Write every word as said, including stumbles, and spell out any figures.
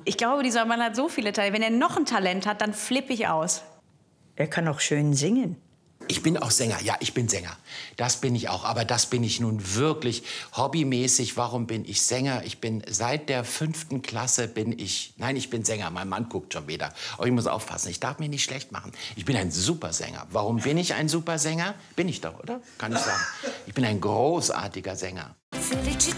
Ich glaube, dieser Mann hat so viele Talente. Wenn er noch ein Talent hat, dann flippe ich aus. Er kann auch schön singen. Ich bin auch Sänger, ja, ich bin Sänger. Das bin ich auch, aber das bin ich nun wirklich hobbymäßig. Warum bin ich Sänger? Ich bin seit der fünften Klasse bin ich, nein, ich bin Sänger. Mein Mann guckt schon wieder. Aber ich muss aufpassen, ich darf mich nicht schlecht machen. Ich bin ein Supersänger. Warum bin ich ein Supersänger? Bin ich doch, oder? Kann ich sagen. Ich bin ein großartiger Sänger.